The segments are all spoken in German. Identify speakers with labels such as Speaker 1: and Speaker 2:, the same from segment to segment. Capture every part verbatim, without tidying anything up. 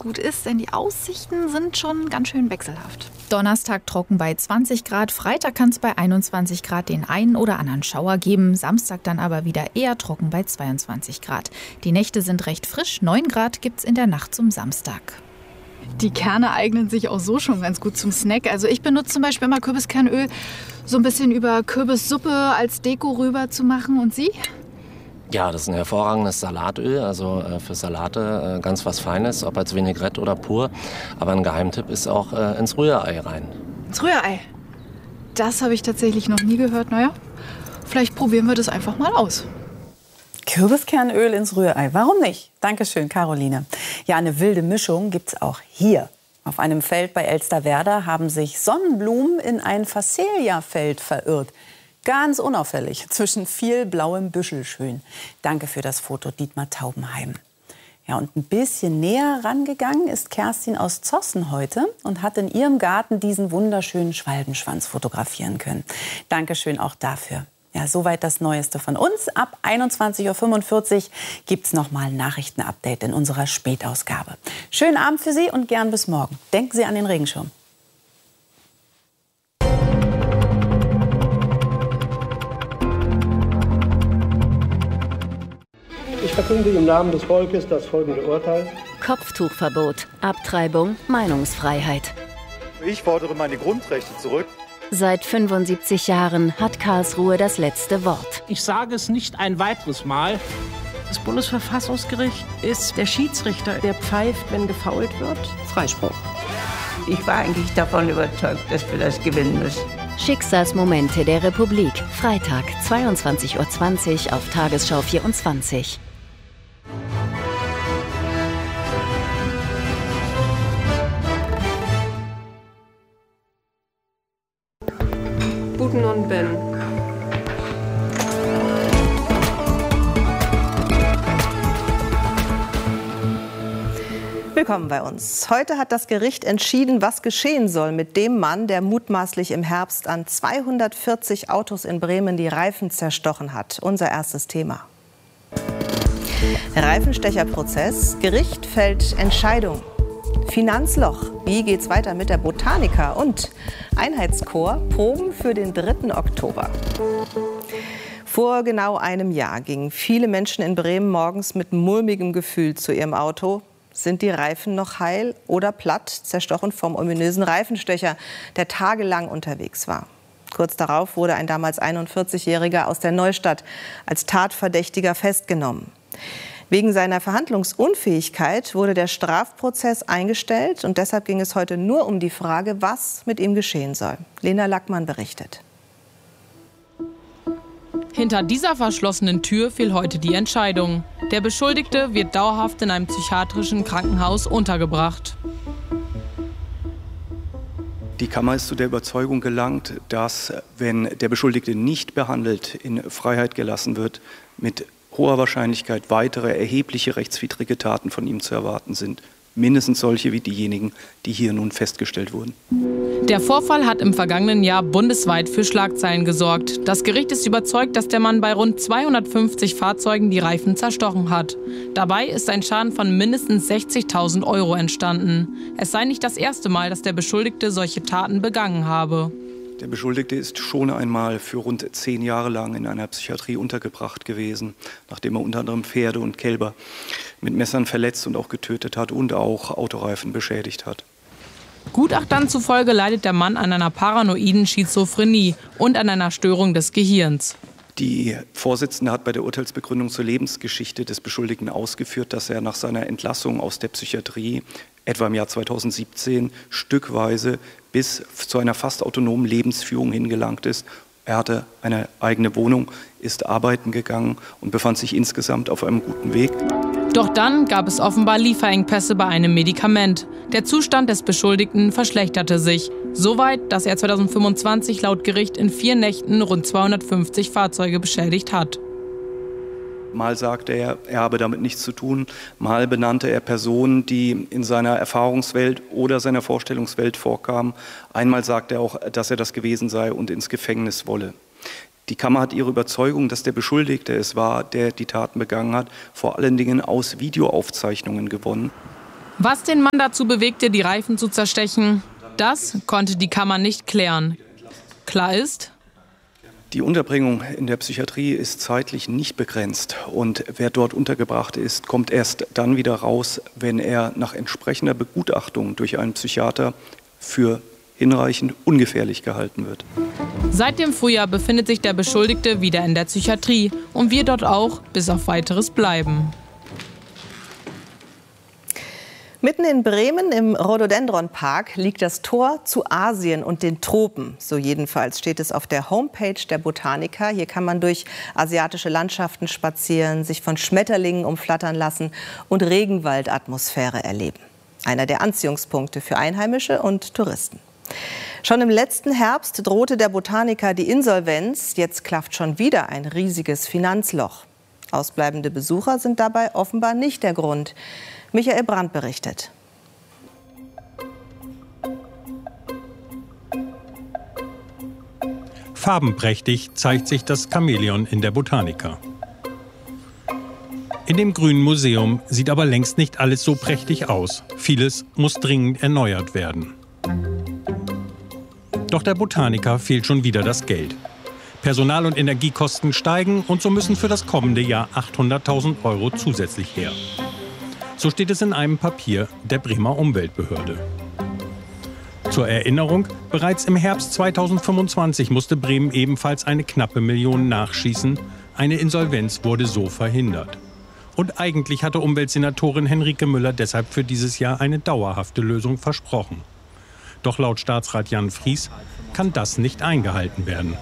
Speaker 1: gut ist, denn die Aussichten sind schon ganz schön wechselhaft.
Speaker 2: Donnerstag trocken bei zwanzig Grad, Freitag kann es bei einundzwanzig Grad den einen oder anderen Schauer geben, Samstag dann aber wieder eher trocken bei zweiundzwanzig Grad. Die Nächte sind recht frisch, neun Grad gibt's in der Nacht zum Samstag.
Speaker 1: Die Kerne eignen sich auch so schon ganz gut zum Snack. Also ich benutze zum Beispiel immer Kürbiskernöl, so ein bisschen über Kürbissuppe als Deko rüber zu machen. Und Sie?
Speaker 3: Ja, das ist ein hervorragendes Salatöl, also äh, für Salate äh, ganz was Feines, ob als Vinaigrette oder pur. Aber ein Geheimtipp ist auch äh, ins Rührei rein.
Speaker 1: Ins Rührei? Das habe ich tatsächlich noch nie gehört. Naja, vielleicht probieren wir das einfach mal aus.
Speaker 4: Kürbiskernöl ins Rührei, warum nicht? Dankeschön, Caroline. Ja, eine wilde Mischung gibt's auch hier. Auf einem Feld bei Elsterwerda haben sich Sonnenblumen in ein Phacelia-Feld verirrt. Ganz unauffällig, zwischen viel blauem Büschelschön. Danke für das Foto, Dietmar Taubenheim. Ja, und ein bisschen näher rangegangen ist Kerstin aus Zossen heute und hat in ihrem Garten diesen wunderschönen Schwalbenschwanz fotografieren können. Dankeschön auch dafür. Ja, soweit das Neueste von uns. Ab einundzwanzig Uhr fünfundvierzig gibt's noch mal ein Nachrichtenupdate in unserer Spätausgabe. Schönen Abend für Sie und gern bis morgen. Denken Sie an den Regenschirm.
Speaker 5: Ich verkünde im Namen des Volkes das folgende Urteil.
Speaker 6: Kopftuchverbot, Abtreibung, Meinungsfreiheit.
Speaker 7: Ich fordere meine Grundrechte zurück.
Speaker 6: Seit fünfundsiebzig Jahren hat Karlsruhe das letzte Wort.
Speaker 8: Ich sage es nicht ein weiteres Mal.
Speaker 9: Das Bundesverfassungsgericht ist der Schiedsrichter, der pfeift, wenn gefault wird.
Speaker 10: Freispruch. Ich war eigentlich davon überzeugt, dass wir das gewinnen müssen.
Speaker 6: Schicksalsmomente der Republik. Freitag, zweiundzwanzig Uhr zwanzig auf Tagesschau vierundzwanzig.
Speaker 9: Guten und Ben.
Speaker 11: Willkommen bei uns. Heute hat das Gericht entschieden, was geschehen soll mit dem Mann, der mutmaßlich im Herbst an zweihundertvierzig Autos in Bremen die Reifen zerstochen hat. Unser erstes Thema. Reifenstecherprozess. Gericht fällt Entscheidung. Finanzloch. Wie geht's weiter mit der Botanica? Und Einheitschor. Proben für den dritten Oktober. Vor genau einem Jahr gingen viele Menschen in Bremen morgens mit mulmigem Gefühl zu ihrem Auto. Sind die Reifen noch heil oder platt, zerstochen vom ominösen Reifenstecher, der tagelang unterwegs war? Kurz darauf wurde ein damals einundvierzigjähriger aus der Neustadt als Tatverdächtiger festgenommen. Wegen seiner Verhandlungsunfähigkeit wurde der Strafprozess eingestellt und deshalb ging es heute nur um die Frage, was mit ihm geschehen soll. Lena Lackmann berichtet.
Speaker 12: Hinter dieser verschlossenen Tür fiel heute die Entscheidung. Der Beschuldigte wird dauerhaft in einem psychiatrischen Krankenhaus untergebracht.
Speaker 13: Die Kammer ist zu der Überzeugung gelangt, dass, wenn der Beschuldigte nicht behandelt in Freiheit gelassen wird, mit hoher Wahrscheinlichkeit weitere erhebliche rechtswidrige Taten von ihm zu erwarten sind. Mindestens solche wie diejenigen, die hier nun festgestellt wurden.
Speaker 12: Der Vorfall hat im vergangenen Jahr bundesweit für Schlagzeilen gesorgt. Das Gericht ist überzeugt, dass der Mann bei rund zweihundertfünfzig Fahrzeugen die Reifen zerstochen hat. Dabei ist ein Schaden von mindestens sechzigtausend Euro entstanden. Es sei nicht das erste Mal, dass der Beschuldigte solche Taten begangen habe.
Speaker 13: Der Beschuldigte ist schon einmal für rund zehn Jahre lang in einer Psychiatrie untergebracht gewesen, nachdem er unter anderem Pferde und Kälber mit Messern verletzt und auch getötet hat und auch Autoreifen beschädigt hat.
Speaker 12: Gutachtern zufolge leidet der Mann an einer paranoiden Schizophrenie und an einer Störung des Gehirns.
Speaker 13: Die Vorsitzende hat bei der Urteilsbegründung zur Lebensgeschichte des Beschuldigten ausgeführt, dass er nach seiner Entlassung aus der Psychiatrie etwa im Jahr zweitausendsiebzehn stückweise bis zu einer fast autonomen Lebensführung hingelangt ist. Er hatte eine eigene Wohnung, ist arbeiten gegangen und befand sich insgesamt auf einem guten Weg.
Speaker 12: Doch dann gab es offenbar Lieferengpässe bei einem Medikament. Der Zustand des Beschuldigten verschlechterte sich. Soweit, dass er zweitausendfünfundzwanzig laut Gericht in vier Nächten rund zweihundertfünfzig Fahrzeuge beschädigt hat.
Speaker 13: Mal sagte er, er habe damit nichts zu tun. Mal benannte er Personen, die in seiner Erfahrungswelt oder seiner Vorstellungswelt vorkamen. Einmal sagte er auch, dass er das gewesen sei und ins Gefängnis wolle. Die Kammer hat ihre Überzeugung, dass der Beschuldigte es war, der die Taten begangen hat, vor allen Dingen aus Videoaufzeichnungen gewonnen.
Speaker 12: Was den Mann dazu bewegte, die Reifen zu zerstechen, das konnte die Kammer nicht klären. Klar ist:
Speaker 13: Die Unterbringung in der Psychiatrie ist zeitlich nicht begrenzt. Und wer dort untergebracht ist, kommt erst dann wieder raus, wenn er nach entsprechender Begutachtung durch einen Psychiater für hinreichend ungefährlich gehalten wird.
Speaker 12: Seit dem Frühjahr befindet sich der Beschuldigte wieder in der Psychiatrie und wird dort auch bis auf Weiteres bleiben.
Speaker 11: Mitten in Bremen im Rhododendron-Park liegt das Tor zu Asien und den Tropen. So jedenfalls steht es auf der Homepage der Botaniker. Hier kann man durch asiatische Landschaften spazieren, sich von Schmetterlingen umflattern lassen und Regenwaldatmosphäre erleben. Einer der Anziehungspunkte für Einheimische und Touristen. Schon im letzten Herbst drohte der Botaniker die Insolvenz. Jetzt klafft schon wieder ein riesiges Finanzloch. Ausbleibende Besucher sind dabei offenbar nicht der Grund. Michael Brandt berichtet.
Speaker 14: Farbenprächtig zeigt sich das Chamäleon in der Botaniker. In dem Grünen Museum sieht aber längst nicht alles so prächtig aus. Vieles muss dringend erneuert werden. Doch der Botaniker fehlt schon wieder das Geld. Personal- und Energiekosten steigen und so müssen für das kommende Jahr achthunderttausend Euro zusätzlich her. So steht es in einem Papier der Bremer Umweltbehörde. Zur Erinnerung, bereits im Herbst zweitausendfünfundzwanzig musste Bremen ebenfalls eine knappe Million nachschießen. Eine Insolvenz wurde so verhindert. Und eigentlich hatte Umweltsenatorin Henrike Müller deshalb für dieses Jahr eine dauerhafte Lösung versprochen. Doch laut Staatsrat Jan Fries kann das nicht eingehalten werden.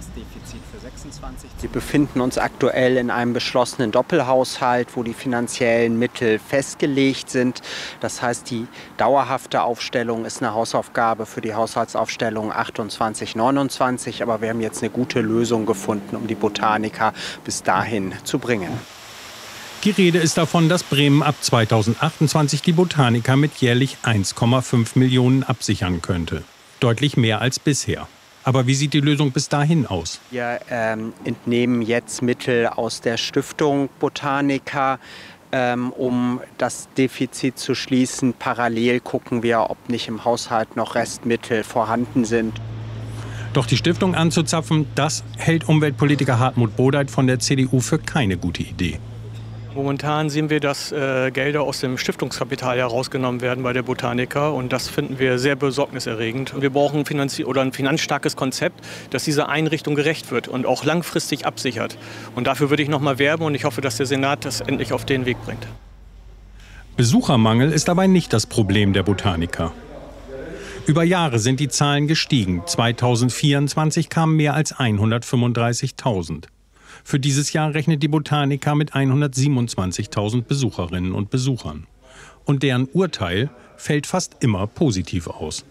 Speaker 15: Wir befinden uns aktuell in einem beschlossenen Doppelhaushalt, wo die finanziellen Mittel festgelegt sind. Das heißt, die dauerhafte Aufstellung ist eine Hausaufgabe für die Haushaltsaufstellung achtundzwanzig neunundzwanzig. Aber wir haben jetzt eine gute Lösung gefunden, um die Botaniker bis dahin zu bringen.
Speaker 14: Die Rede ist davon, dass Bremen ab zweitausendachtundzwanzig die Botaniker mit jährlich eins Komma fünf Millionen absichern könnte. Deutlich mehr als bisher. Aber wie sieht die Lösung bis dahin aus?
Speaker 15: Wir ähm, entnehmen jetzt Mittel aus der Stiftung Botaniker, ähm, um das Defizit zu schließen. Parallel gucken wir, ob nicht im Haushalt noch Restmittel vorhanden sind.
Speaker 14: Doch die Stiftung anzuzapfen, das hält Umweltpolitiker Hartmut Bodeit von der C D U für keine gute Idee.
Speaker 16: Momentan sehen wir, dass äh, Gelder aus dem Stiftungskapital herausgenommen werden bei der Botaniker. Und das finden wir sehr besorgniserregend. Und wir brauchen ein, Finanzi- oder ein finanzstarkes Konzept, das dieser Einrichtung gerecht wird und auch langfristig absichert. Und dafür würde ich noch mal werben und ich hoffe, dass der Senat das endlich auf den Weg bringt.
Speaker 14: Besuchermangel ist dabei nicht das Problem der Botaniker. Über Jahre sind die Zahlen gestiegen. zweitausendvierundzwanzig kamen mehr als hundertfünfunddreißigtausend. Für dieses Jahr rechnet die Botaniker mit hundertsiebenundzwanzigtausend Besucherinnen und Besuchern. Und deren Urteil fällt fast immer positiv aus.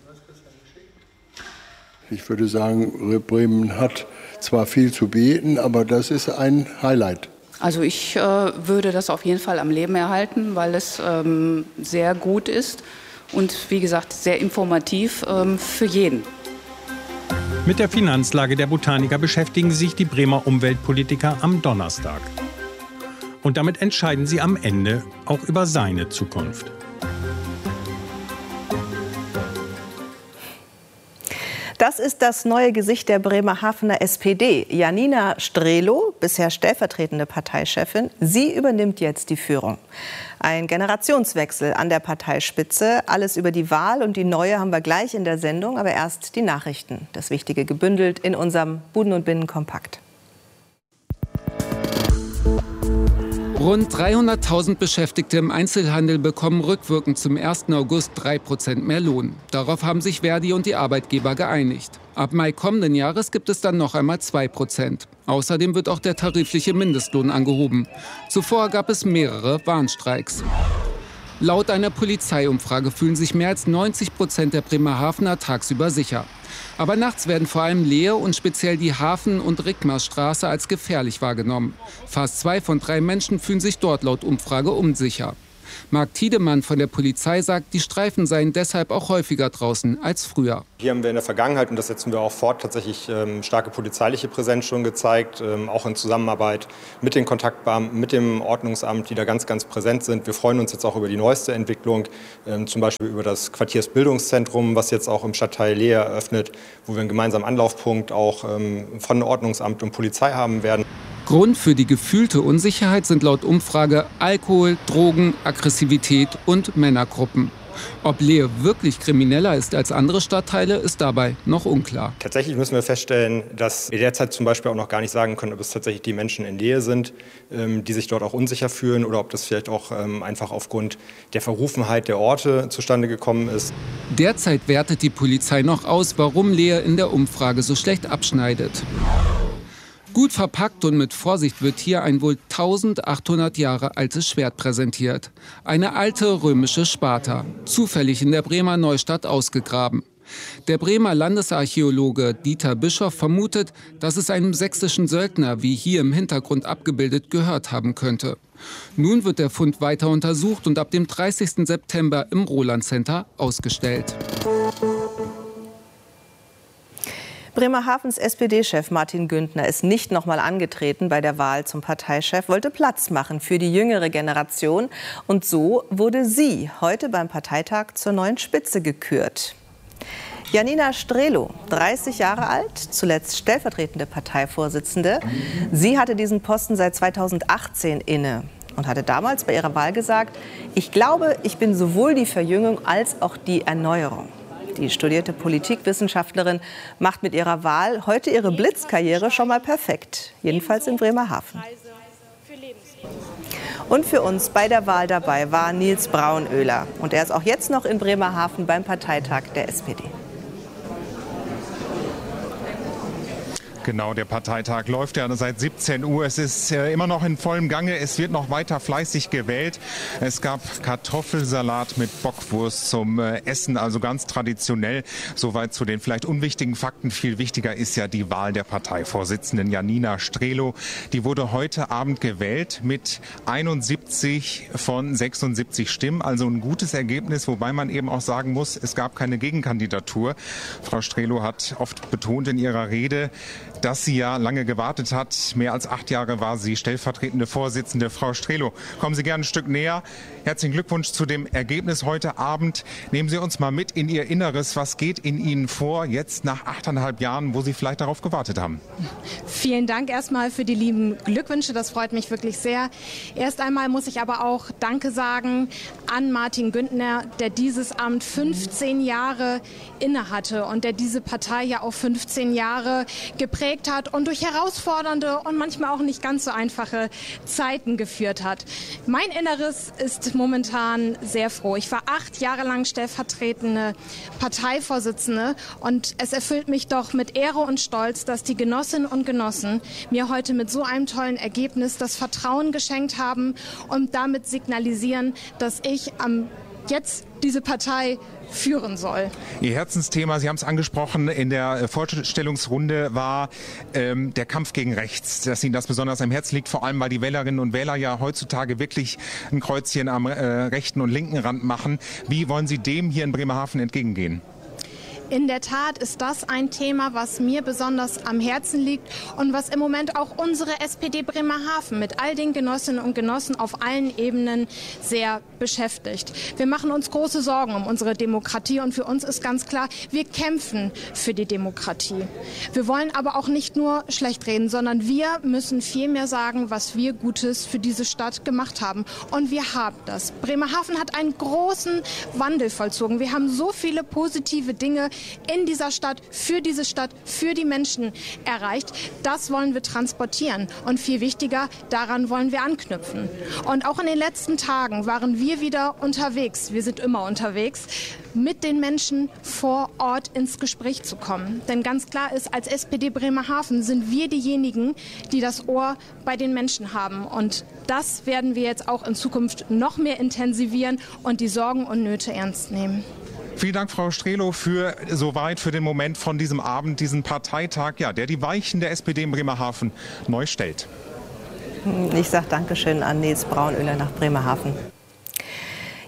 Speaker 17: Ich würde sagen, Bremen hat zwar viel zu bieten, aber das ist ein Highlight.
Speaker 18: Also ich äh, würde das auf jeden Fall am Leben erhalten, weil es ähm, sehr gut ist und wie gesagt sehr informativ ähm, für jeden.
Speaker 14: Mit der Finanzlage der Botaniker beschäftigen sich die Bremer Umweltpolitiker am Donnerstag. Und damit entscheiden sie am Ende auch über seine Zukunft.
Speaker 11: Das ist das neue Gesicht der Bremerhavener S P D. Janina Strelo, bisher stellvertretende Parteichefin, sie übernimmt jetzt die Führung. Ein Generationswechsel an der Parteispitze. Alles über die Wahl und die neue haben wir gleich in der Sendung. Aber erst die Nachrichten. Das Wichtige gebündelt in unserem Buden und Binnen Kompakt.
Speaker 19: Rund dreihunderttausend Beschäftigte im Einzelhandel bekommen rückwirkend zum ersten August drei Prozent mehr Lohn. Darauf haben sich Verdi und die Arbeitgeber geeinigt. Ab Mai kommenden Jahres gibt es dann noch einmal zwei Prozent. Außerdem wird auch der tarifliche Mindestlohn angehoben. Zuvor gab es mehrere Warnstreiks. Laut einer Polizeiumfrage fühlen sich mehr als neunzig Prozent der Bremerhavener tagsüber sicher. Aber nachts werden vor allem Lehe und speziell die Hafen- und Rickmarsstraße als gefährlich wahrgenommen. Fast zwei von drei Menschen fühlen sich dort laut Umfrage unsicher. Marc Tiedemann von der Polizei sagt, die Streifen seien deshalb auch häufiger draußen als früher.
Speaker 20: Hier haben wir in der Vergangenheit, und das setzen wir auch fort, tatsächlich ähm, starke polizeiliche Präsenz schon gezeigt, ähm, auch in Zusammenarbeit mit den Kontaktbeamten, mit dem Ordnungsamt, die da ganz, ganz präsent sind. Wir freuen uns jetzt auch über die neueste Entwicklung, ähm, zum Beispiel über das Quartiersbildungszentrum, was jetzt auch im Stadtteil Lehe eröffnet, wo wir einen gemeinsamen Anlaufpunkt auch ähm, von Ordnungsamt und Polizei haben werden.
Speaker 19: Grund für die gefühlte Unsicherheit sind laut Umfrage Alkohol, Drogen, Aggressivität und Männergruppen. Ob Lehe wirklich krimineller ist als andere Stadtteile, ist dabei noch unklar.
Speaker 20: Tatsächlich müssen wir feststellen, dass wir derzeit zum Beispiel auch noch gar nicht sagen können, ob es tatsächlich die Menschen in Lehe sind, die sich dort auch unsicher fühlen, oder ob das vielleicht auch einfach aufgrund der Verrufenheit der Orte zustande gekommen ist.
Speaker 19: Derzeit wertet die Polizei noch aus, warum Lehe in der Umfrage so schlecht abschneidet. Gut verpackt und mit Vorsicht wird hier ein wohl eintausendachthundert Jahre altes Schwert präsentiert. Eine alte römische Sparta, zufällig in der Bremer Neustadt ausgegraben. Der Bremer Landesarchäologe Dieter Bischoff vermutet, dass es einem sächsischen Söldner, wie hier im Hintergrund abgebildet, gehört haben könnte. Nun wird der Fund weiter untersucht und ab dem dreißigsten September im Roland Center ausgestellt.
Speaker 11: Bremerhavens S P D-Chef Martin Güntner ist nicht noch mal angetreten bei der Wahl zum Parteichef, wollte Platz machen für die jüngere Generation. Und so wurde sie heute beim Parteitag zur neuen Spitze gekürt. Janina Strelo, dreißig Jahre alt, zuletzt stellvertretende Parteivorsitzende. Sie hatte diesen Posten seit zweitausendachtzehn inne und hatte damals bei ihrer Wahl gesagt: Ich glaube, ich bin sowohl die Verjüngung als auch die Erneuerung. Die studierte Politikwissenschaftlerin macht mit ihrer Wahl heute ihre Blitzkarriere schon mal perfekt, jedenfalls in Bremerhaven. Und für uns bei der Wahl dabei war Nils Braunöhler. Und er ist auch jetzt noch in Bremerhaven beim Parteitag der S P D.
Speaker 21: Genau, der Parteitag läuft ja seit siebzehn Uhr. Es ist äh, immer noch in vollem Gange. Es wird noch weiter fleißig gewählt. Es gab Kartoffelsalat mit Bockwurst zum äh, Essen, also ganz traditionell. Soweit zu den vielleicht unwichtigen Fakten. Viel wichtiger ist ja die Wahl der Parteivorsitzenden Janina Strelo. Die wurde heute Abend gewählt mit einundsiebzig von sechsundsiebzig Stimmen. Also ein gutes Ergebnis, wobei man eben auch sagen muss, es gab keine Gegenkandidatur. Frau Strelo hat oft betont in ihrer Rede, dass sie ja lange gewartet hat. Mehr als acht Jahre war sie stellvertretende Vorsitzende. Frau Strelo, kommen Sie gerne ein Stück näher. Herzlichen Glückwunsch zu dem Ergebnis heute Abend. Nehmen Sie uns mal mit in Ihr Inneres. Was geht in Ihnen vor, jetzt nach achteinhalb Jahren, wo Sie vielleicht darauf gewartet haben?
Speaker 22: Vielen Dank erstmal für die lieben Glückwünsche. Das freut mich wirklich sehr. Erst einmal muss ich aber auch Danke sagen an Martin Güntner, der dieses Amt fünfzehn Jahre innehatte und der diese Partei ja auch fünfzehn Jahre geprägt hat und durch herausfordernde und manchmal auch nicht ganz so einfache Zeiten geführt hat. Mein Inneres ist momentan sehr froh. Ich war acht Jahre lang stellvertretende Parteivorsitzende und es erfüllt mich doch mit Ehre und Stolz, dass die Genossinnen und Genossen mir heute mit so einem tollen Ergebnis das Vertrauen geschenkt haben und damit signalisieren, dass ich am jetzt diese Partei führen soll.
Speaker 21: Ihr Herzensthema, Sie haben es angesprochen, in der Vorstellungsrunde war ähm, der Kampf gegen rechts, dass Ihnen das besonders am Herzen liegt, vor allem weil die Wählerinnen und Wähler ja heutzutage wirklich ein Kreuzchen am äh, rechten und linken Rand machen. Wie wollen Sie dem hier in Bremerhaven entgegengehen?
Speaker 22: In der Tat ist das ein Thema, was mir besonders am Herzen liegt und was im Moment auch unsere S P D Bremerhaven mit all den Genossinnen und Genossen auf allen Ebenen sehr beschäftigt. Wir machen uns große Sorgen um unsere Demokratie und für uns ist ganz klar, wir kämpfen für die Demokratie. Wir wollen aber auch nicht nur schlecht reden, sondern wir müssen viel mehr sagen, was wir Gutes für diese Stadt gemacht haben. Und wir haben das. Bremerhaven hat einen großen Wandel vollzogen. Wir haben so viele positive Dinge in dieser Stadt, für diese Stadt, für die Menschen erreicht. Das wollen wir transportieren. Und viel wichtiger, daran wollen wir anknüpfen. Und auch in den letzten Tagen waren wir wieder unterwegs. Wir sind immer unterwegs, mit den Menschen vor Ort ins Gespräch zu kommen. Denn ganz klar ist, als S P D Bremerhaven sind wir diejenigen, die das Ohr bei den Menschen haben. Und das werden wir jetzt auch in Zukunft noch mehr intensivieren und die Sorgen und Nöte ernst nehmen.
Speaker 21: Vielen Dank, Frau Strelo, für soweit für den Moment von diesem Abend, diesen Parteitag, ja, der die Weichen der S P D in Bremerhaven neu stellt.
Speaker 11: Ich sage Dankeschön an Nils Braunöhler nach Bremerhaven.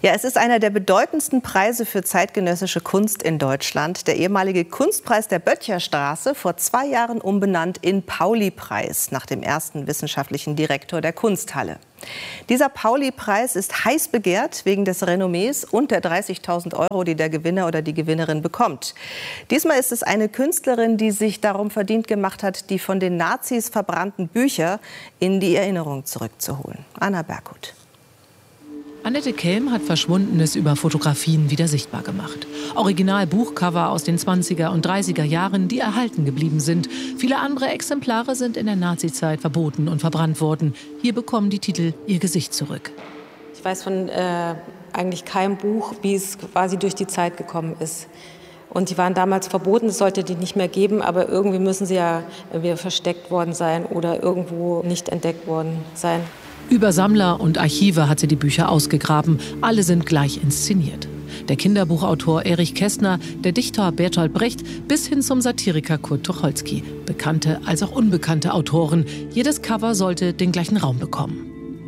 Speaker 11: Ja, es ist einer der bedeutendsten Preise für zeitgenössische Kunst in Deutschland. Der ehemalige Kunstpreis der Böttcherstraße, vor zwei Jahren umbenannt in Pauli-Preis, nach dem ersten wissenschaftlichen Direktor der Kunsthalle. Dieser Pauli-Preis ist heiß begehrt wegen des Renommees und der dreißigtausend Euro, die der Gewinner oder die Gewinnerin bekommt. Diesmal ist es eine Künstlerin, die sich darum verdient gemacht hat, die von den Nazis verbrannten Bücher in die Erinnerung zurückzuholen. Anna Berghut.
Speaker 2: Annette Kelm hat Verschwundenes über Fotografien wieder sichtbar gemacht. Original-Buchcover aus den zwanziger und dreißiger Jahren, die erhalten geblieben sind. Viele andere Exemplare sind in der Nazizeit verboten und verbrannt worden. Hier bekommen die Titel ihr Gesicht zurück.
Speaker 3: Ich weiß von äh, eigentlich keinem Buch, wie es quasi durch die Zeit gekommen ist. Und die waren damals verboten, es sollte die nicht mehr geben, aber irgendwie müssen sie ja entweder versteckt worden sein oder irgendwo nicht entdeckt worden sein.
Speaker 2: Über Sammler und Archive hat sie die Bücher ausgegraben. Alle sind gleich inszeniert. Der Kinderbuchautor Erich Kästner, der Dichter Bertolt Brecht bis hin zum Satiriker Kurt Tucholsky. Bekannte als auch unbekannte Autoren. Jedes Cover sollte den gleichen Raum bekommen.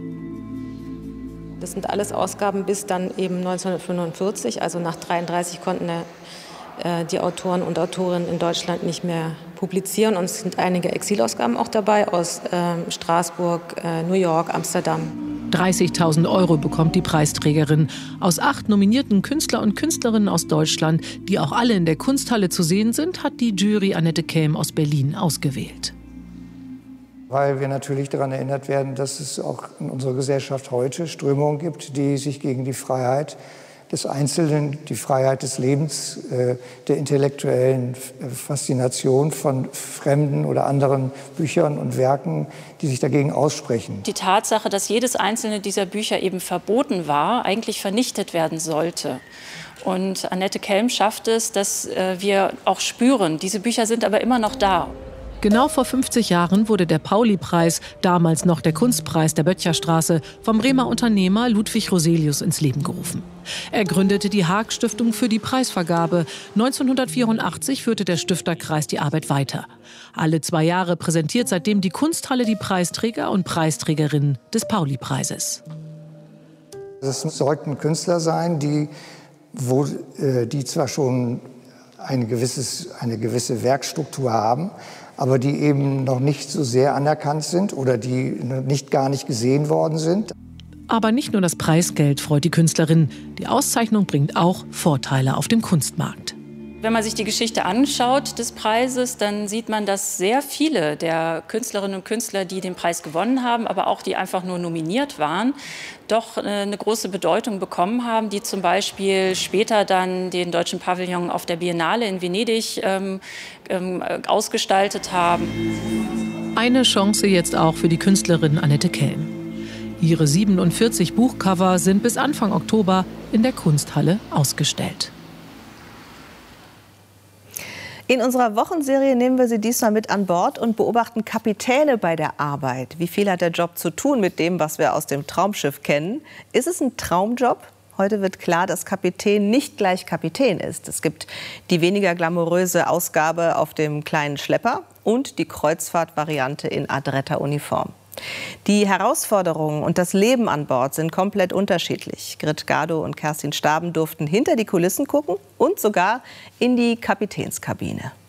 Speaker 3: Das sind alles Ausgaben bis dann eben neunzehnhundertfünfundvierzig. Also nach dreiunddreißig konnten äh, die Autoren und Autorinnen in Deutschland nicht mehr publizieren. Und es sind einige Exilausgaben auch dabei aus äh, Straßburg, äh, New York, Amsterdam.
Speaker 2: dreißigtausend Euro bekommt die Preisträgerin. Aus acht nominierten Künstler und Künstlerinnen aus Deutschland, die auch alle in der Kunsthalle zu sehen sind, hat die Jury Annette Kelm aus Berlin ausgewählt.
Speaker 23: Weil wir natürlich daran erinnert werden, dass es auch in unserer Gesellschaft heute Strömungen gibt, die sich gegen die Freiheit des Einzelnen, die Freiheit des Lebens, äh, der intellektuellen Faszination von fremden oder anderen Büchern und Werken, die sich dagegen aussprechen.
Speaker 24: Die Tatsache, dass jedes einzelne dieser Bücher eben verboten war, eigentlich vernichtet werden sollte. Und Annette Kelm schafft es, dass äh, wir auch spüren, diese Bücher sind aber immer noch da.
Speaker 2: Genau vor fünfzig Jahren wurde der Pauli-Preis, damals noch der Kunstpreis der Böttcherstraße, vom Bremer Unternehmer Ludwig Roselius ins Leben gerufen. Er gründete die Haag-Stiftung für die Preisvergabe. neunzehnhundertvierundachtzig führte der Stifterkreis die Arbeit weiter. Alle zwei Jahre präsentiert seitdem die Kunsthalle die Preisträger und Preisträgerinnen des Pauli-Preises.
Speaker 23: Es sollten Künstler sein, die, wo, äh, die zwar schon ein gewisses, eine gewisse Werkstruktur haben, aber die eben noch nicht so sehr anerkannt sind oder die nicht gar nicht gesehen worden sind.
Speaker 2: Aber nicht nur das Preisgeld freut die Künstlerin. Die Auszeichnung bringt auch Vorteile auf dem Kunstmarkt.
Speaker 24: Wenn man sich die Geschichte anschaut des Preises, dann sieht man, dass sehr viele der Künstlerinnen und Künstler, die den Preis gewonnen haben, aber auch die einfach nur nominiert waren, doch eine große Bedeutung bekommen haben, die zum Beispiel später dann den deutschen Pavillon auf der Biennale in Venedig ähm, ähm, ausgestaltet haben.
Speaker 2: Eine Chance jetzt auch für die Künstlerin Annette Kelm. Ihre siebenundvierzig Buchcover sind bis Anfang Oktober in der Kunsthalle ausgestellt.
Speaker 11: In unserer Wochenserie nehmen wir Sie diesmal mit an Bord und beobachten Kapitäne bei der Arbeit. Wie viel hat der Job zu tun mit dem, was wir aus dem Traumschiff kennen? Ist es ein Traumjob? Heute wird klar, dass Kapitän nicht gleich Kapitän ist. Es gibt die weniger glamouröse Ausgabe auf dem kleinen Schlepper und die Kreuzfahrtvariante in adretter Uniform. Die Herausforderungen und das Leben an Bord sind komplett unterschiedlich. Grit Gado und Kerstin Staben durften hinter die Kulissen gucken und sogar in die Kapitänskabine.